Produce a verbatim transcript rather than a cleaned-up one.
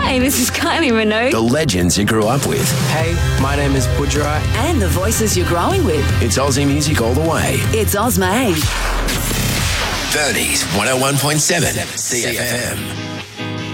Hi, this is Kylie Minogue. The legends you grew up with. Hey, my name is Budra. And the voices you're growing with. It's Aussie music all the way. It's Ozmade. Verdi's one oh one point seven C F M.